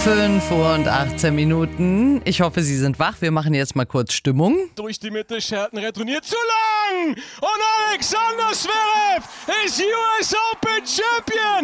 5:18. Ich hoffe, Sie sind wach. Wir machen jetzt mal kurz Stimmung. Durch die Mitte, Scherten retourniert zu lang. Und Alexander Zverev ist US Open Champion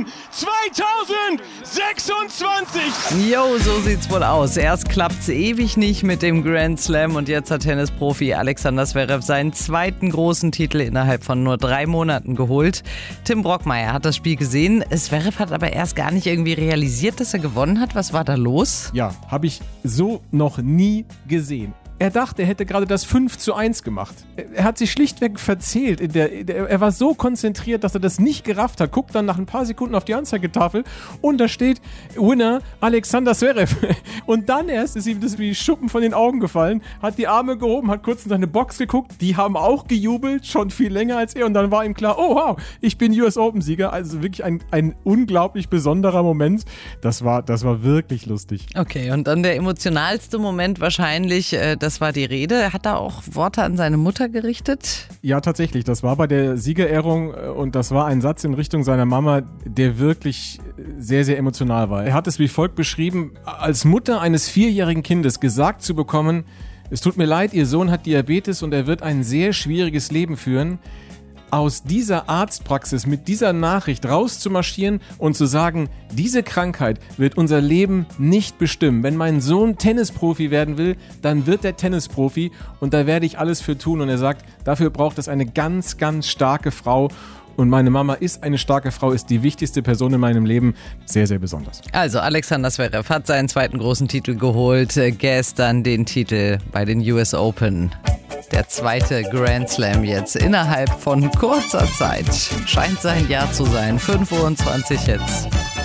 2026. Jo, so sieht's wohl aus. Erst klappt's ewig nicht mit dem Grand Slam und jetzt hat Tennisprofi Alexander Zverev seinen zweiten großen Titel innerhalb von nur 3 Monaten geholt. Tim Brockmeier hat das Spiel gesehen. Zverev hat aber erst gar nicht irgendwie realisiert, dass er gewonnen hat. Was war da los? Ja, habe ich so noch nie gesehen. Er dachte, er hätte gerade das 5:1 gemacht. Er hat sich schlichtweg verzählt. Er war so konzentriert, dass er das nicht gerafft hat. Guckt dann nach ein paar Sekunden auf die Anzeigetafel und da steht Winner Alexander Zverev. Und dann erst ist ihm das wie Schuppen von den Augen gefallen, hat die Arme gehoben, hat kurz in seine Box geguckt. Die haben auch gejubelt, schon viel länger als er. Und dann war ihm klar, oh wow, ich bin US Open Sieger. Also wirklich ein unglaublich besonderer Moment. Das war wirklich lustig. Okay, und dann der emotionalste Moment wahrscheinlich, das war die Rede. Hat er auch Worte an seine Mutter gerichtet? Ja, tatsächlich. Das war bei der Siegerehrung und das war ein Satz in Richtung seiner Mama, der wirklich sehr, sehr emotional war. Er hat es wie folgt beschrieben: Als Mutter eines 4-jährigen Kindes gesagt zu bekommen, es tut mir leid, Ihr Sohn hat Diabetes und er wird ein sehr schwieriges Leben führen. Aus dieser Arztpraxis mit dieser Nachricht rauszumarschieren und zu sagen, diese Krankheit wird unser Leben nicht bestimmen. Wenn mein Sohn Tennisprofi werden will, dann wird er Tennisprofi und da werde ich alles für tun. Und er sagt, dafür braucht es eine ganz, ganz starke Frau. Und meine Mama ist eine starke Frau, ist die wichtigste Person in meinem Leben. Sehr, sehr besonders. Also Alexander Zverev hat seinen zweiten großen Titel geholt. Gestern den Titel bei den US Open. Der zweite Grand Slam jetzt innerhalb von kurzer Zeit. Scheint sein Jahr zu sein. 5:20 jetzt.